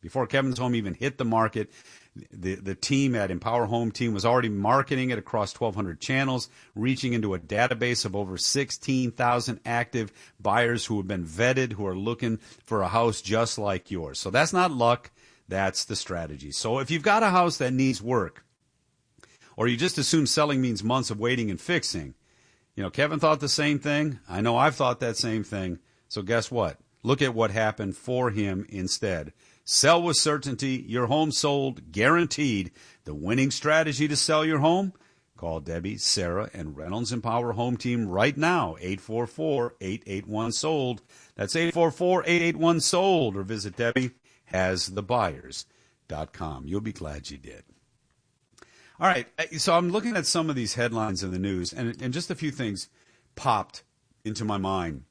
Before Kevin's home even hit the market, the team at Empower Home Team was already marketing it across 1,200 channels, reaching into a database of over 16,000 active buyers who have been vetted, who are looking for a house just like yours. So that's not luck. That's the strategy. So if you've got a house that needs work, or you just assume selling means months of waiting and fixing, Kevin thought the same thing. I know I've thought that same thing. So guess what? Look at what happened for him instead. Sell with certainty. Your home sold, guaranteed. The winning strategy to sell your home? Call Debbie, Sarah, and Reynolds Empower Home Team right now. 844-881-SOLD. That's 844-881-SOLD. Or visit DebbieHasTheBuyers.com. You'll be glad you did. All right, so I'm looking at some of these headlines in the news, and just a few things popped into my mind.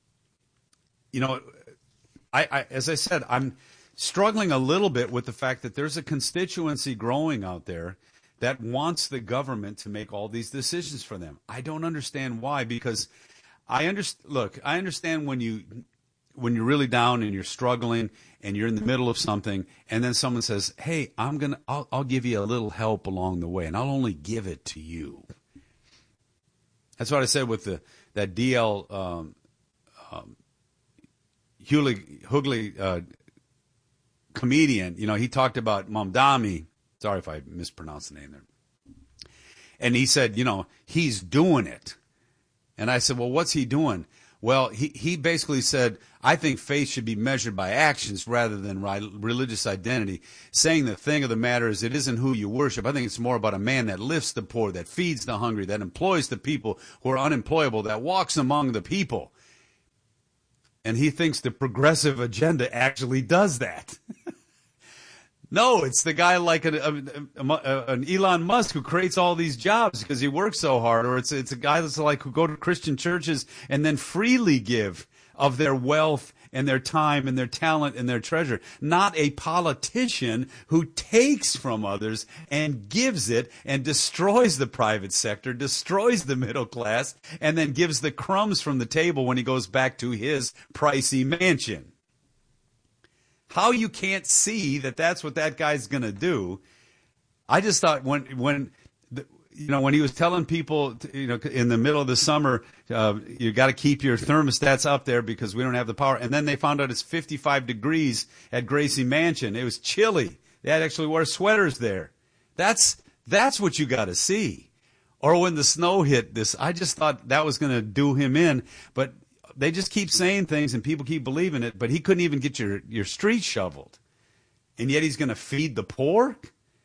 As I said, I'm struggling a little bit with the fact that there's a constituency growing out there that wants the government to make all these decisions for them. I don't understand why, because I understand when you're really down and you're struggling and you're in the middle of something, and then someone says, "Hey, I'll give you a little help along the way, and I'll only give it to you." That's what I said with that D.L. Hughley comedian. He talked about Mamdani. Sorry if I mispronounced the name there. And he said, he's doing it. And I said, well, what's he doing? Well, he basically said, I think faith should be measured by actions rather than religious identity, saying the thing of the matter is it isn't who you worship. I think it's more about a man that lifts the poor, that feeds the hungry, that employs the people who are unemployable, that walks among the people. And he thinks the progressive agenda actually does that. No, it's the guy like an Elon Musk who creates all these jobs because he works so hard, or it's a guy that's like who go to Christian churches and then freely give of their wealth and their time and their talent and their treasure. Not a politician who takes from others and gives it and destroys the private sector, destroys the middle class, and then gives the crumbs from the table when he goes back to his pricey mansion. How you can't see that that's what that guy's going to do. I just thought when he was telling people, in the middle of the summer, you got to keep your thermostats up there because we don't have the power. And then they found out it's 55 degrees at Gracie Mansion. It was chilly. They had actually wear sweaters there. That's what you got to see. Or when the snow hit this, I just thought that was going to do him in, but they just keep saying things and people keep believing it, but he couldn't even get your street shoveled. And yet he's going to feed the poor?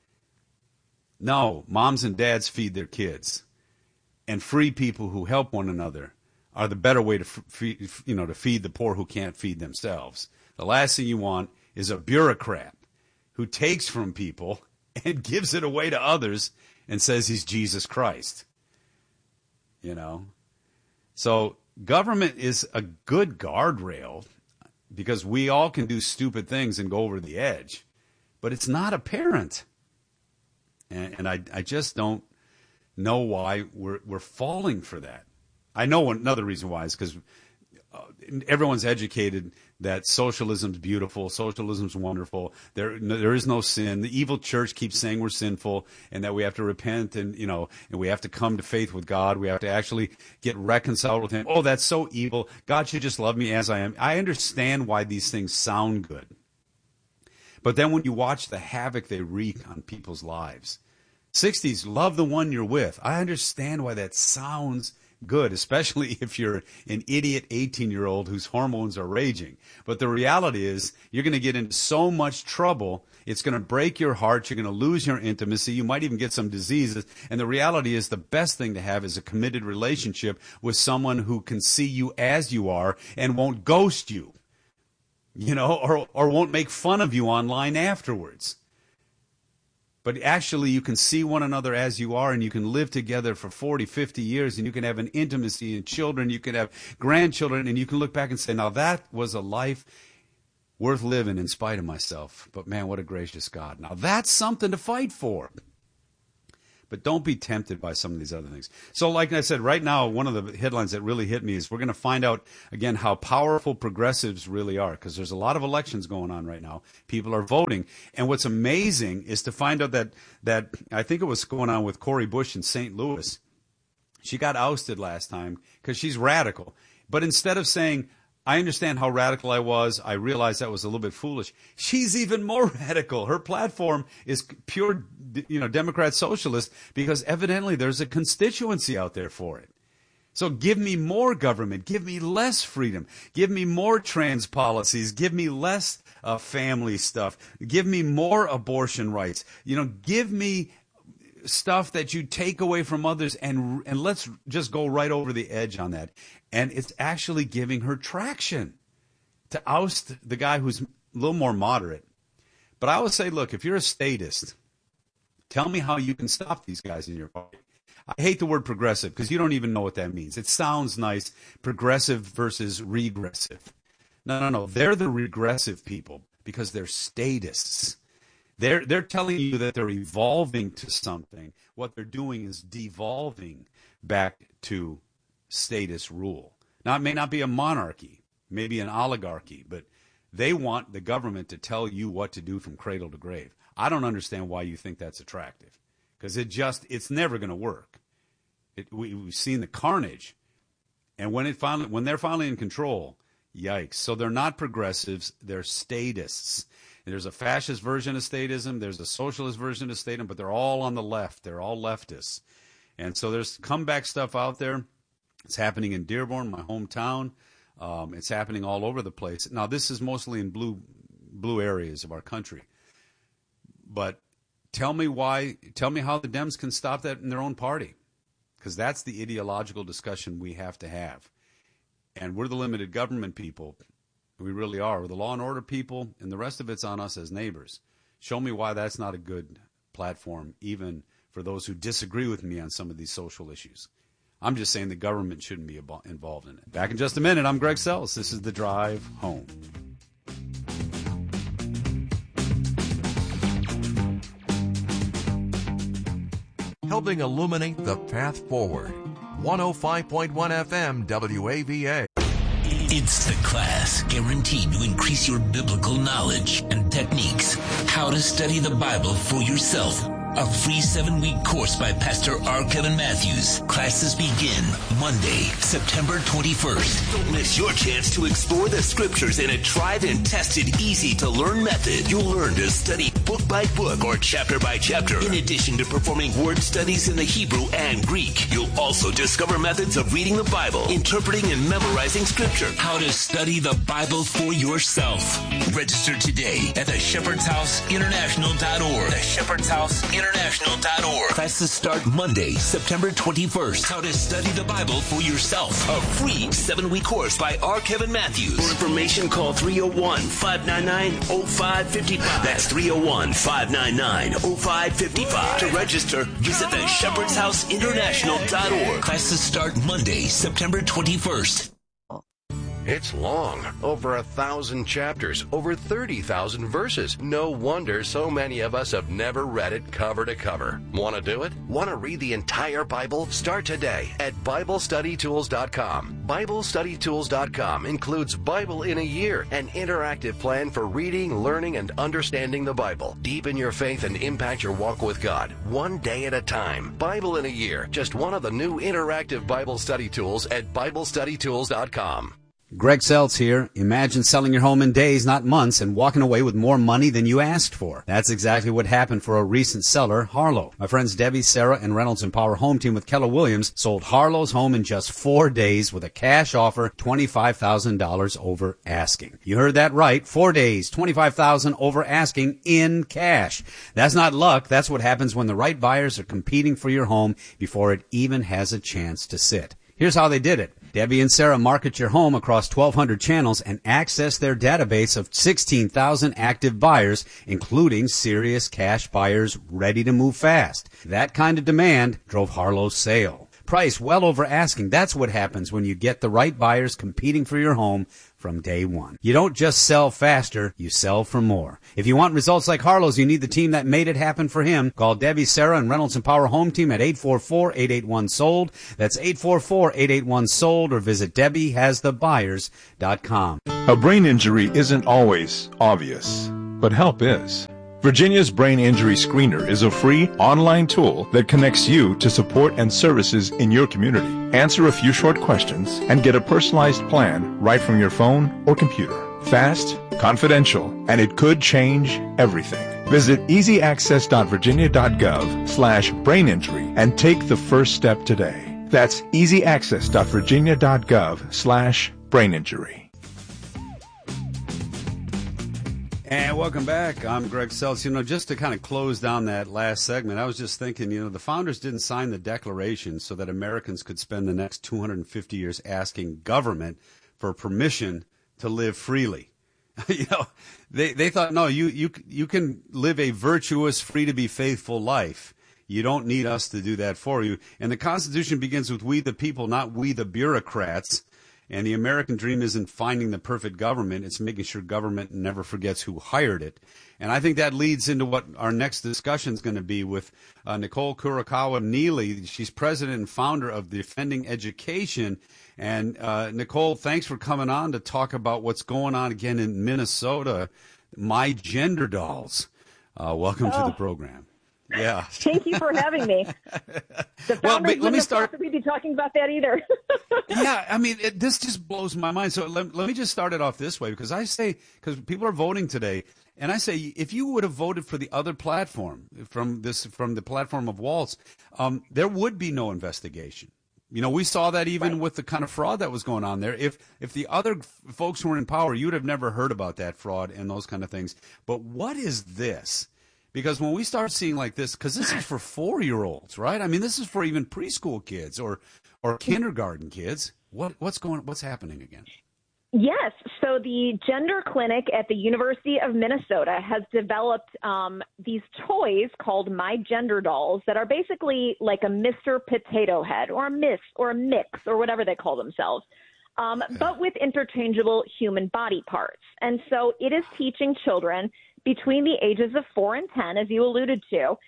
No, moms and dads feed their kids. And free people who help one another are the better way to feed the poor who can't feed themselves. The last thing you want is a bureaucrat who takes from people and gives it away to others and says he's Jesus Christ. So government is a good guardrail because we all can do stupid things and go over the edge, but it's not a parent. And I just don't know why we're falling for that. I know another reason why is because everyone's educated that socialism's beautiful, socialism's wonderful. There is no sin. The evil church keeps saying we're sinful and that we have to repent and we have to come to faith with God. We have to actually get reconciled with Him. Oh, that's so evil. God should just love me as I am. I understand why these things sound good. But then when you watch the havoc they wreak on people's lives, 60s, love the one you're with. I understand why that sounds good, especially if you're an idiot 18-year-old whose hormones are raging. But the reality is you're going to get into so much trouble. It's going to break your heart. You're going to lose your intimacy. You might even get some diseases. And the reality is the best thing to have is a committed relationship with someone who can see you as you are and won't ghost you, or won't make fun of you online afterwards. But actually, you can see one another as you are, and you can live together for 40, 50 years, and you can have an intimacy and children. You can have grandchildren, and you can look back and say, now that was a life worth living in spite of myself. But man, what a gracious God. Now that's something to fight for. but don't be tempted by some of these other things. So like I said, right now, one of the headlines that really hit me is we're going to find out, again, how powerful progressives really are, because there's a lot of elections going on right now. People are voting. And what's amazing is to find out that I think it was going on with Cori Bush in St. Louis. She got ousted last time because she's radical. But instead of saying, I understand how radical I was, I realized that was a little bit foolish, she's even more radical. Her platform is pure, Democrat socialist, because evidently there's a constituency out there for it. So give me more government, give me less freedom, give me more trans policies, give me less family stuff, give me more abortion rights, give me stuff that you take away from others, and let's just go right over the edge on that. And it's actually giving her traction to oust the guy who's a little more moderate. But I always say, look, if you're a statist, tell me how you can stop these guys in your party. I hate the word progressive because you don't even know what that means. It sounds nice, progressive versus regressive. No. They're the regressive people because they're statists. They're telling you that they're evolving to something. What they're doing is devolving back to statist rule. Now, it may not be a monarchy, maybe an oligarchy, but they want the government to tell you what to do from cradle to grave. I don't understand why you think that's attractive, because it's never going to work. We've seen the carnage, and when they're finally in control, yikes. So they're not progressives, they're statists. There's a fascist version of statism, there's a socialist version of statism, but they're all on the left. They're all leftists. And so there's comeback stuff out there. It's happening in Dearborn, my hometown. It's happening all over the place. Now, this is mostly in blue areas of our country. But tell me how the Dems can stop that in their own party, because that's the ideological discussion we have to have. And we're the limited government people. We really are. We're the law and order people, and the rest of it's on us as neighbors. Show me why that's not a good platform, even for those who disagree with me on some of these social issues. I'm just saying the government shouldn't be involved in it. Back in just a minute. I'm Greg Sells. This is The Drive Home. Helping illuminate the path forward. 105.1 FM WAVA. It's the class guaranteed to increase your biblical knowledge and techniques. How to study the Bible for yourself. A free 7-week course by Pastor R. Kevin Matthews. Classes begin Monday, September 21st. Don't miss your chance to explore the scriptures in a tried and tested, easy-to-learn method. You'll learn to study book by book or chapter by chapter. In addition to performing word studies in the Hebrew and Greek, you'll also discover methods of reading the Bible, interpreting and memorizing scripture. How to study the Bible for yourself. Register today at theshepherdshouseinternational.org. theshepherdshouseinternational.org. Classes start Monday, September 21st. How to study the Bible for yourself. A free 7-week course by R. Kevin Matthews. For information, call 301-599-0555. That's 301-599-0555. To register, visit theshepherdshouseinternational.org. Classes start Monday, September 21st. It's long, over 1,000 chapters, over 30,000 verses. No wonder so many of us have never read it cover to cover. Want to do it? Want to read the entire Bible? Start today at BibleStudyTools.com. BibleStudyTools.com includes Bible in a Year, an interactive plan for reading, learning, and understanding the Bible. Deepen your faith and impact your walk with God, one day at a time. Bible in a Year, just one of the new interactive Bible study tools at BibleStudyTools.com. Greg Seltz here. Imagine selling your home in days, not months, and walking away with more money than you asked for. That's exactly what happened for a recent seller, Harlow. My friends Debbie, Sarah, and Reynolds Empower Home Team with Keller Williams sold Harlow's home in just 4 days with a cash offer, $25,000 over asking. You heard that right. 4 days, $25,000 over asking in cash. That's not luck. That's what happens when the right buyers are competing for your home before it even has a chance to sit. Here's how they did it. Debbie and Sarah market your home across 1,200 channels and access their database of 16,000 active buyers, including serious cash buyers ready to move fast. That kind of demand drove Harlow's sale. Price well over asking. That's what happens when you get the right buyers competing for your home from day one. You don't just sell faster, you sell for more. If you want results like Harlow's, you need the team that made it happen for him. Call Debbie, Sarah, and Reynolds and Power Home Team at 844-881-SOLD. That's 844-881-SOLD, or visit DebbieHasTheBuyers.com. A brain injury isn't always obvious, but help is. Virginia's Brain Injury Screener is a free online tool that connects you to support and services in your community. Answer a few short questions and get a personalized plan right from your phone or computer. Fast, confidential, and it could change everything. Visit easyaccess.virginia.gov/braininjury and take the first step today. That's easyaccess.virginia.gov/braininjury. And welcome back. I'm Greg Seltz. Just to kind of close down that last segment, I was just thinking, the founders didn't sign the Declaration so that Americans could spend the next 250 years asking government for permission to live freely. They thought, no, you can live a virtuous, free to be faithful life. You don't need us to do that for you. And the Constitution begins with we the people, not we the bureaucrats. And the American dream isn't finding the perfect government. It's making sure government never forgets who hired it. And I think that leads into what our next discussion is going to be with Nicole Kurokawa Neely. She's president and founder of Defending Education. And Nicole, thanks for coming on to talk about what's going on again in Minnesota, My Gender Dolls. Welcome to the program. Yeah. Thank you for having me. The founders let me start. We'd be talking about that either. Yeah, this just blows my mind. So let me just start it off this way, because because people are voting today, and I say if you would have voted for the other platform from the platform of Waltz, there would be no investigation. We saw that even with the kind of fraud that was going on there. If the other folks were in power, you would have never heard about that fraud and those kind of things. But what is this? Because when we start seeing like this, because this is for 4-year-olds, right? This is for even preschool kids or kindergarten kids. What's happening again? Yes. So the Gender Clinic at the University of Minnesota has developed these toys called My Gender Dolls that are basically like a Mr. Potato Head or a Miss or a Mix or whatever they call themselves, but with interchangeable human body parts. And so it is teaching children between the ages of 4 and 10, as you alluded to,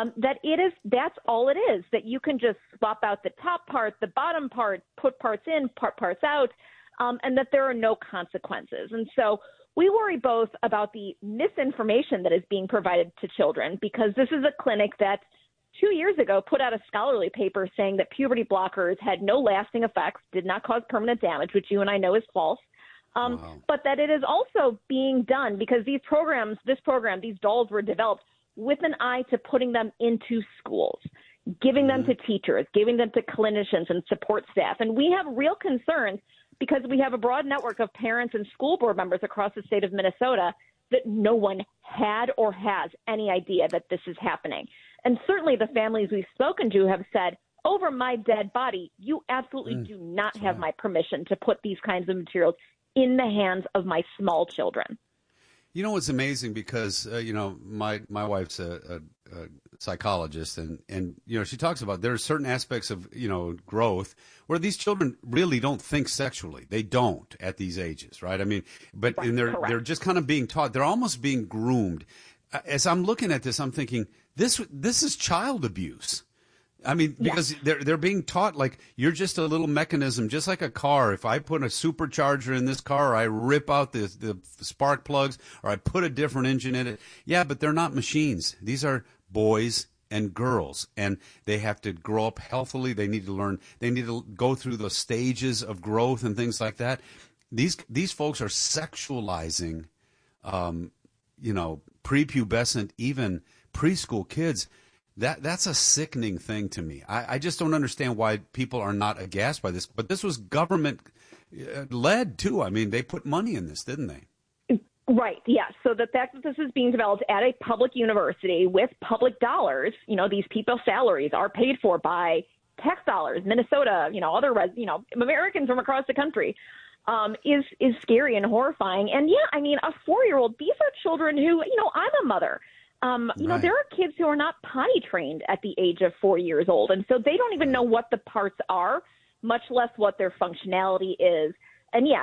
that's all it is, that you can just swap out the top part, the bottom part, put parts in, parts out, and that there are no consequences. And so we worry both about the misinformation that is being provided to children, because this is a clinic that 2 years ago put out a scholarly paper saying that puberty blockers had no lasting effects, did not cause permanent damage, which you and I know is false. But that it is also being done because these dolls were developed with an eye to putting them into schools, giving them to teachers, giving them to clinicians and support staff. And we have real concerns because we have a broad network of parents and school board members across the state of Minnesota that no one had or has any idea that this is happening. And certainly the families we've spoken to have said, over my dead body, you absolutely do not have my permission to put these kinds of materials in the hands of my small children. It's amazing because, my wife's a psychologist and she talks about there are certain aspects of, growth where these children really don't think sexually. They don't at these ages, right? They're just kind of being taught. They're almost being groomed. As I'm looking at this, I'm thinking this is child abuse. Because they're being taught like you're just a little mechanism, just like a car. If I put a supercharger in this car, or I rip out the spark plugs, or I put a different engine in it. Yeah, but they're not machines. These are boys and girls, and they have to grow up healthily. They need to learn. They need to go through the stages of growth and things like that. These folks are sexualizing, prepubescent, even preschool kids. That's a sickening thing to me. I just don't understand why people are not aghast by this. But this was government-led, too. They put money in this, didn't they? Right, yeah. So the fact that this is being developed at a public university with public dollars, these people's salaries are paid for by tax dollars, Minnesota, other Americans from across the country, is scary and horrifying. And, a 4-year-old, these are children who, I'm a mother. Right. There are kids who are not potty trained at the age of 4 years old, and so they don't even know what the parts are, much less what their functionality is. And yeah,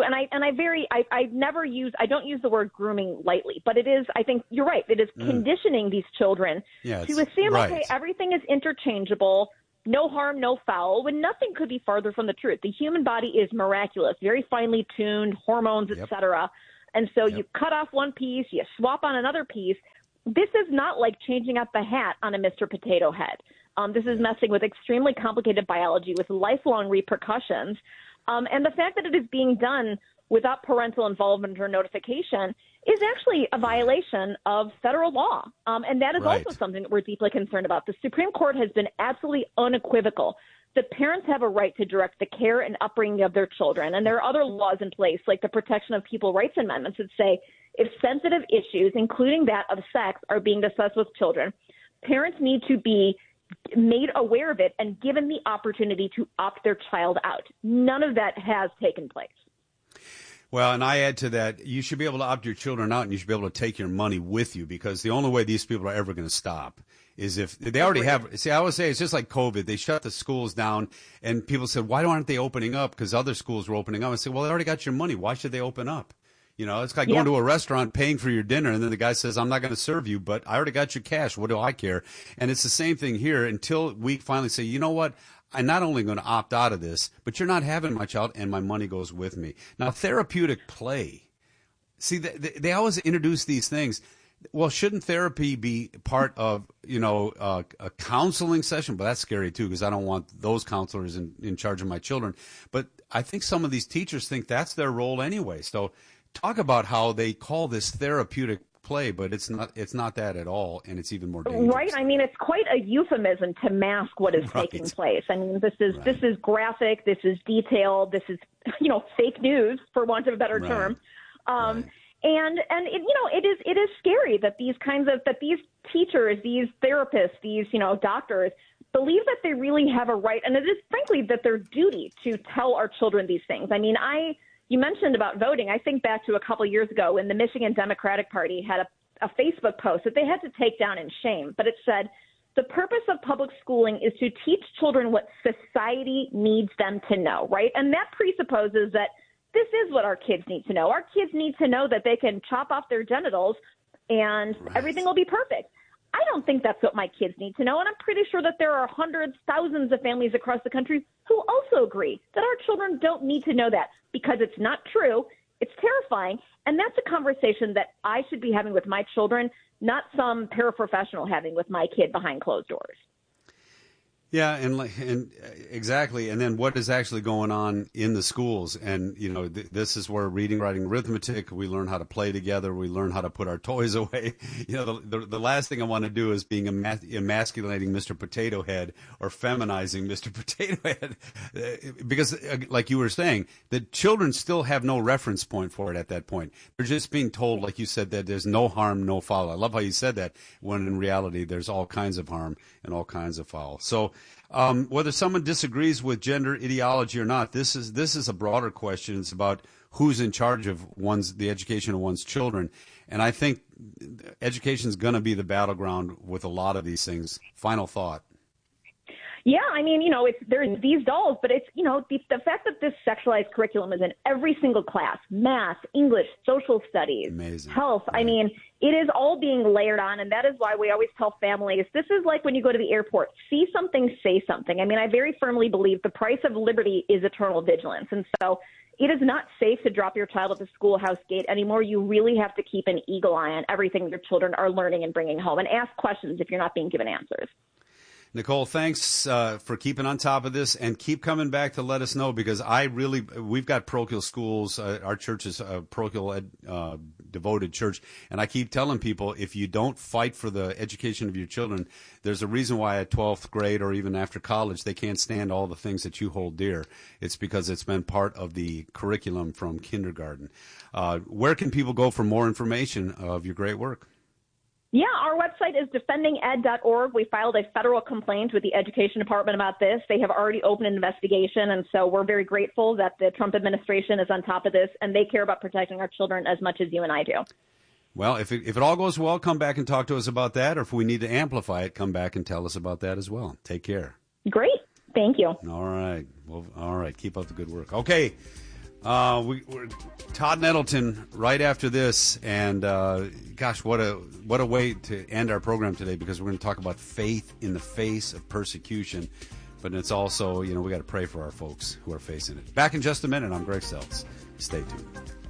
I don't use the word grooming lightly, but it is, I think you're right. It is conditioning these children to assume, okay, everything is interchangeable, no harm, no foul, when nothing could be farther from the truth. The human body is miraculous, very finely tuned, hormones, etc. And so you cut off one piece, you swap on another piece. This is not like changing out the hat on a Mr. Potato Head. This is messing with extremely complicated biology with lifelong repercussions. And the fact that it is being done without parental involvement or notification is actually a violation of federal law. And that is also something that we're deeply concerned about. The Supreme Court has been absolutely unequivocal. The parents have a right to direct the care and upbringing of their children. And there are other laws in place, like the Protection of People Rights Amendments, that say if sensitive issues, including that of sex, are being discussed with children, parents need to be made aware of it and given the opportunity to opt their child out. None of that has taken place. Well, and I add to that, you should be able to opt your children out, and you should be able to take your money with you, because the only way these people are ever going to stop is if they already have. See, I always say it's just like COVID. They shut the schools down, and people said, why aren't they opening up? Because other schools were opening up. I said, well, they already got your money. Why should they open up? You know, it's like going to a restaurant, paying for your dinner, and then the guy says, I'm not going to serve you, but I already got your cash. What do I care? And it's the same thing here until we finally say, you know what? I'm not only going to opt out of this, but you're not having my child, and my money goes with me. Now, therapeutic play. See, they always introduce these things. Well, shouldn't therapy be part of, a counseling session? But that's scary, too, because I don't want those counselors in charge of my children. But I think some of these teachers think that's their role anyway. So talk about how they call this therapeutic play, but it's not that at all, and it's even more dangerous. Right. I mean, it's quite a euphemism to mask what is taking place. I mean, this is graphic, this is detailed, this is fake news, for want of a better term. And it is scary that these teachers, these therapists, these doctors believe that they really have a right, and it is frankly that their duty to tell our children these things. I mean, you mentioned about voting. I think back to a couple years ago when the Michigan Democratic Party had a Facebook post that they had to take down in shame, but it said, the purpose of public schooling is to teach children what society needs them to know, right? And that presupposes that this is what our kids need to know. Our kids need to know that they can chop off their genitals and everything will be perfect. I don't think that's what my kids need to know, and I'm pretty sure that there are hundreds, thousands of families across the country who also agree that our children don't need to know that, because it's not true, it's terrifying, and that's a conversation that I should be having with my children, not some paraprofessional having with my kid behind closed doors. Yeah, and exactly. And then what is actually going on in the schools? And, this is where reading, writing, arithmetic, we learn how to play together. We learn how to put our toys away. The last thing I want to do is being emasculating Mr. Potato Head or feminizing Mr. Potato Head. Because, like you were saying, the children still have no reference point for it at that point. They're just being told, like you said, that there's no harm, no foul. I love how you said that, when in reality there's all kinds of harm and all kinds of foul. So, whether someone disagrees with gender ideology or not, this is a broader question. It's about who's in charge of the education of one's children, and I think education is going to be the battleground with a lot of these things. Final thought. Yeah, I mean, there's these dolls, but it's, the fact that this sexualized curriculum is in every single class, math, English, social studies, amazing. Health. Right. I mean, it is all being layered on, and that is why we always tell families, this is like when you go to the airport, see something, say something. I mean, I very firmly believe the price of liberty is eternal vigilance, and so it is not safe to drop your child at the schoolhouse gate anymore. You really have to keep an eagle eye on everything your children are learning and bringing home, and ask questions if you're not being given answers. Nicole, thanks for keeping on top of this, and keep coming back to let us know, because we've got parochial schools. Our church is a parochial devoted church, and I keep telling people, if you don't fight for the education of your children, there's a reason why at 12th grade or even after college they can't stand all the things that you hold dear. It's because it's been part of the curriculum from kindergarten. Where can people go for more information of your great work? Yeah, our website is defendinged.org. We filed a federal complaint with the Education Department about this. They have already opened an investigation, and so we're very grateful that the Trump administration is on top of this, and they care about protecting our children as much as you and I do. Well, if it all goes well, come back and talk to us about that, or if we need to amplify it, come back and tell us about that as well. Take care. Great. Thank you. All right. Well, all right. Keep up the good work. Okay. We're Todd Nettleton right after this, and gosh, what a way to end our program today, because we're going to talk about faith in the face of persecution, but it's also, we got to pray for our folks who are facing it. Back in just a minute. I'm Greg Seltz. Stay tuned.